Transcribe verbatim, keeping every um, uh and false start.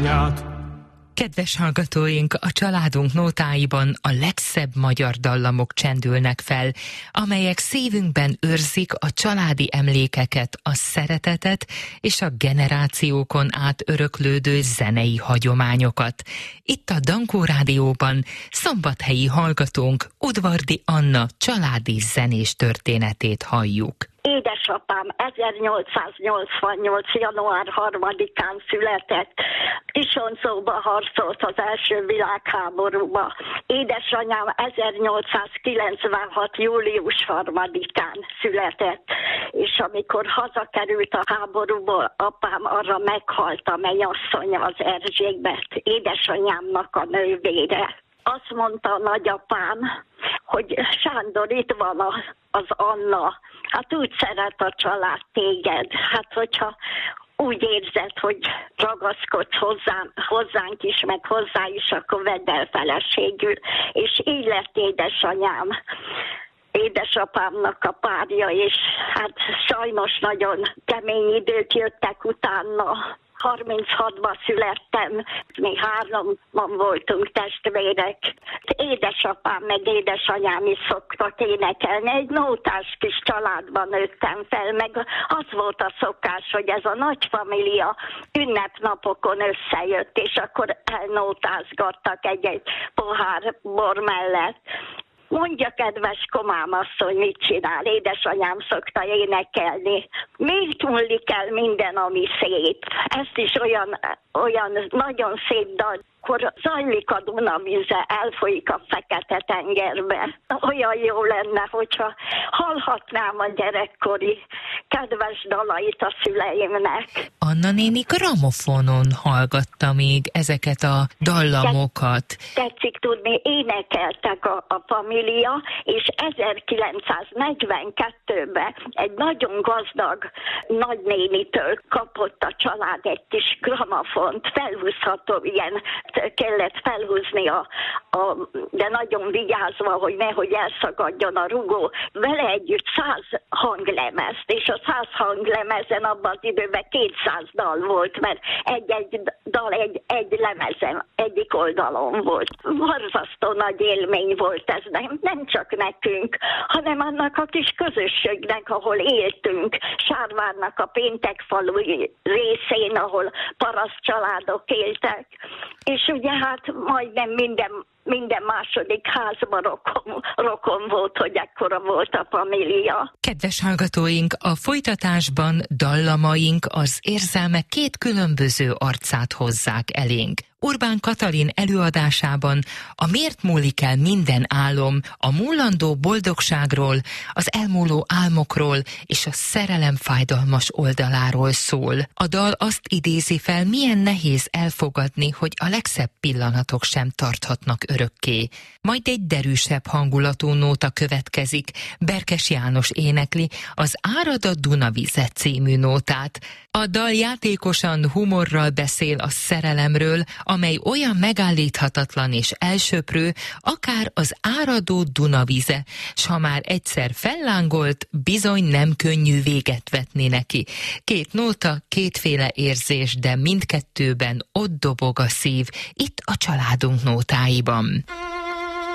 édesanyját. Kedves hallgatóink, a családunk nótáiban a legszebb magyar dallamok csendülnek fel, amelyek szívünkben őrzik a családi emlékeket, a szeretetet és a generációkon át öröklődő zenei hagyományokat. Itt a Dankó Rádióban szombathelyi hallgatónk Udvardi Anna családi zenés történetét halljuk. Édesapám ezernyolcszáznyolcvannyolc. január harmadikán született. Isoncóba harcolt az első világháborúba. Édesanyám ezernyolcszázkilencvenhat. július harmadikán született. És amikor hazakerült a háborúból, apám arra meghalt a mennyasszony, az Erzsébet, édesanyámnak a nővére. Azt mondta a nagyapám, hogy Sándor, itt van a, az Anna, hát úgy szeret a család téged, hát hogyha úgy érzed, hogy ragaszkodsz hozzám, hozzánk is, meg hozzá is, akkor vedd el feleségül. És így lett édesanyám, édesapámnak a párja, és hát sajnos nagyon kemény idők jöttek utána. harminchatban születtem, mi hárman voltunk testvérek. Édesapám meg édesanyám is szoktak énekelni. Egy nótás kis családban nőttem fel, meg az volt a szokás, hogy ez a nagy família ünnepnapokon összejött, és akkor elnótázgattak egy-egy pohár bor mellett. Mondja, kedves komám asszony, mit csinál? Édesanyám szokta énekelni. Miért múlik el minden, ami szép? Ezt is olyan, olyan nagyon szép dal. Akkor zajlik a Dunavíze, elfolyik a Fekete-tengerbe. Olyan jó lenne, hogyha hallhatnám a gyerekkori kedves dalait a szüleimnek. Anna néni gramofonon hallgatta még ezeket a dallamokat. Tetszik tudni, énekeltek a, a família, és ezerkilencszáznegyvenkettőben egy nagyon gazdag nagynénitől kapott a család egy kis gramofont, felhúzható ilyen, kellett felhúzni, a, a, de nagyon vigyázva, hogy nehogy elszagadjon a rugó. Vele együtt száz hanglemezt, és a száz hanglemezen abban az időben kétszáz dal volt, mert egy-egy dal egy, egy lemezen, egyik oldalon volt. Borzasztó nagy élmény volt ez, nem, nem csak nekünk, hanem annak a kis közösségnek, ahol éltünk, Sárvárnak a Péntekfalu részén, ahol paraszt családok éltek. És ugye hát majdnem minden, minden második házban rokon, rokon volt, hogy ekkora volt a família. Kedves hallgatóink, a folytatásban dallamaink az érzelmek két különböző arcát hozzák elénk. Orbán Katalin előadásában a Miért múlik el minden álom, a múlandó boldogságról, az elmúló álmokról és a szerelem fájdalmas oldaláról szól. A dal azt idézi fel, milyen nehéz elfogadni, hogy a legszebb pillanatok sem tarthatnak örökké. Majd egy derűsebb hangulatú nóta következik. Berkes János énekli az Árad a Dunavize című nótát. A dal játékosan humorral beszél a szerelemről, amely olyan megállíthatatlan és elsöprő, akár az áradó Dunavize, s ha már egyszer fellángolt, bizony nem könnyű véget vetni neki. Két nóta, kétféle érzés, de mindkettőben ott dobog a szív, itt a családunk nótáiban.